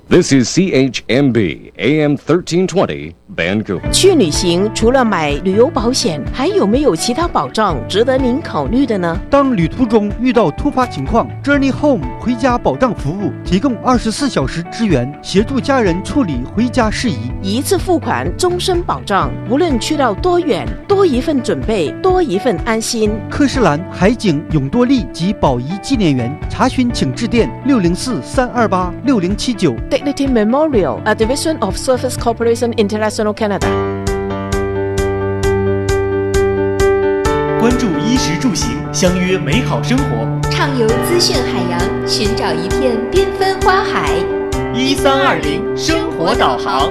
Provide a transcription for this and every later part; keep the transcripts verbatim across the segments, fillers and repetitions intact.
This is C H M B A M thirteen twenty Vancouver。 去旅行除了买旅游保险，还有没有其他保障值得您考虑的呢？ 当旅途中遇到突发情况 ，Journey Home 回家保障服务提供二十四小时支援，协助家人处理回家事宜。 一次付款，终身保障，无论去到多远，多一份准备，多一份安心。 科士兰海景永多利及宝仪纪念园，查询请致电六零四三二八六零七九。 Dignity Memorial, a division of Surface Corporation International Canada。 关注衣食住行，相约美好生活。 畅游资讯海洋，寻找一片缤纷花海。 一三二零生活导航。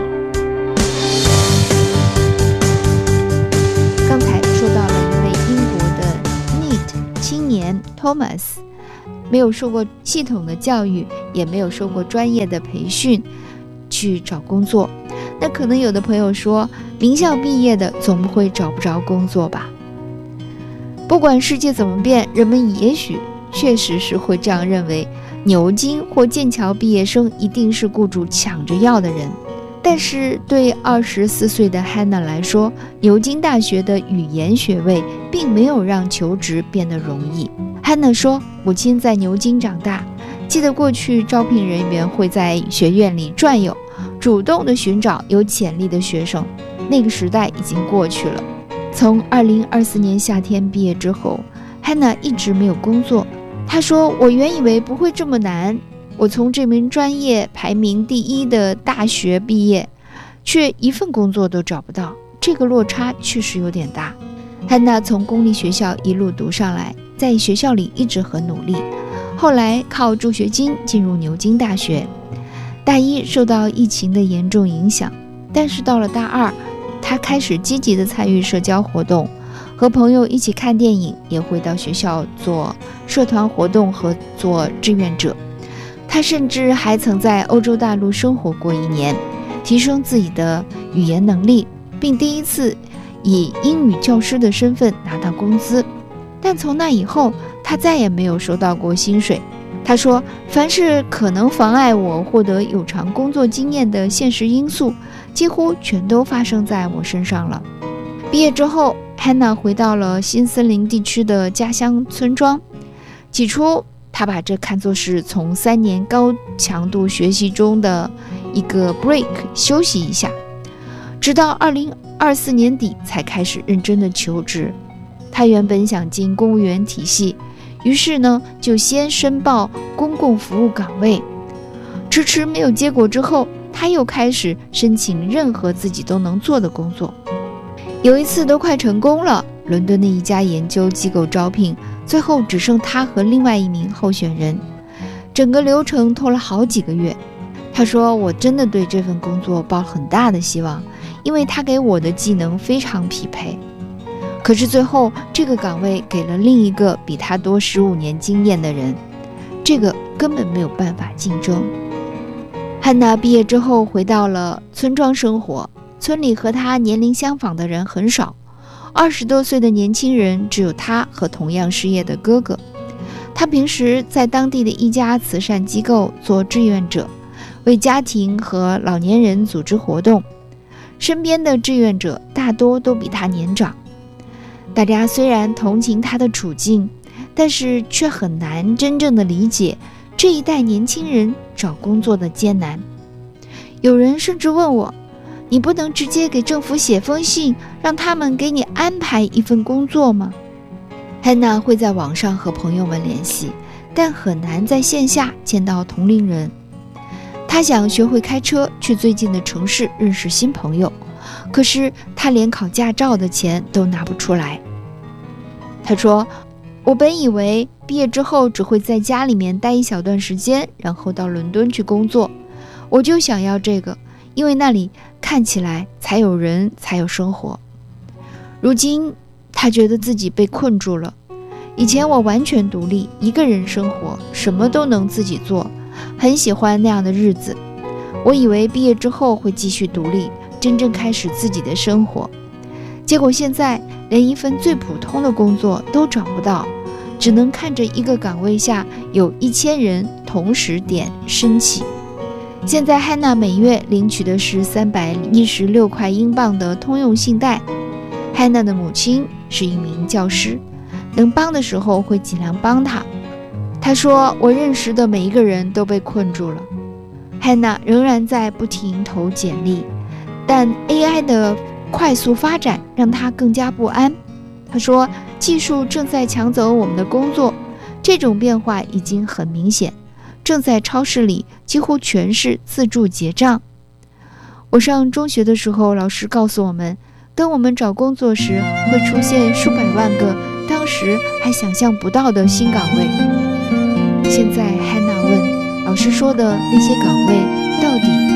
刚才说到了一位英国的 N E E T 青年 Thomas， 没有受过系统的教育，也没有受过专业的培训，去找工作。那可能有的朋友说，名校毕业的总不会找不着工作吧？不管世界怎么变，人们也许确实是会这样认为，牛津或剑桥毕业生一定是雇主抢着要的人。但是对二十四岁的 Hannah 来说，牛津大学的语言学位并没有让求职变得容易。Hannah 说，母亲在牛津长大，记得过去招聘人员会在学院里转悠，主动地寻找有潜力的学生。那个时代已经过去了。从二零二四年夏天毕业之后， Hannah 一直没有工作。她说，我原以为不会这么难，我从这门专业排名第一的大学毕业，却一份工作都找不到，这个落差确实有点大。 Hannah 从公立学校一路读上来，在学校里一直很努力，后来靠助学金进入牛津大学。大一受到疫情的严重影响，但是到了大二，他开始积极地参与社交活动，和朋友一起看电影，也会到学校做社团活动和做志愿者。他甚至还曾在欧洲大陆生活过一年，提升自己的语言能力，并第一次以英语教师的身份拿到工资。但从那以后，他再也没有收到过薪水。他说，凡是可能妨碍我获得有偿工作经验的现实因素，几乎全都发生在我身上了。毕业之后， Hannah 回到了新森林地区的家乡村庄。起初他把这看作是从三年高强度学习中的一个 break， 休息一下，直到二零二四年底才开始认真的求职。他原本想进公务员体系，于是呢就先申报公共服务岗位，迟迟没有结果之后，他又开始申请任何自己都能做的工作。有一次都快成功了，伦敦的一家研究机构招聘，最后只剩他和另外一名候选人，整个流程拖了好几个月。他说，我真的对这份工作抱很大的希望，因为他给我的技能非常匹配。可是最后这个岗位给了另一个比他多十五年经验的人，这个根本没有办法竞争。汉娜毕业之后回到了村庄生活，村里和他年龄相仿的人很少，二十多岁的年轻人只有他和同样失业的哥哥。他平时在当地的一家慈善机构做志愿者，为家庭和老年人组织活动，身边的志愿者大多都比他年长。大家虽然同情他的处境，但是却很难真正的理解这一代年轻人找工作的艰难。有人甚至问我，你不能直接给政府写封信，让他们给你安排一份工作吗？ Hannah 会在网上和朋友们联系，但很难在线下见到同龄人。他想学会开车，去最近的城市认识新朋友，可是他连考驾照的钱都拿不出来。他说，我本以为毕业之后只会在家里面待一小段时间，然后到伦敦去工作，我就想要这个，因为那里看起来才有人，才有生活。如今他觉得自己被困住了。以前我完全独立，一个人生活，什么都能自己做，很喜欢那样的日子。我以为毕业之后会继续独立，真正开始自己的生活，结果现在连一份最普通的工作都找不到，只能看着一个岗位下有一千人同时点申请。 现在汉娜每月领取的是三百一十六块英镑的通用信贷。汉娜的母亲是一名教师，能帮的时候会尽量帮她。她说，我认识的每一个人都被困住了。汉娜仍然在不停投简历，但 A I 的快速发展让她更加不安。她说，技术正在抢走我们的工作，这种变化已经很明显，正在超市里几乎全是自助结账。我上中学的时候，老师告诉我们，当我们找工作时，会出现数百万个当时还想象不到的新岗位。现在汉娜问，老师说的那些岗位到底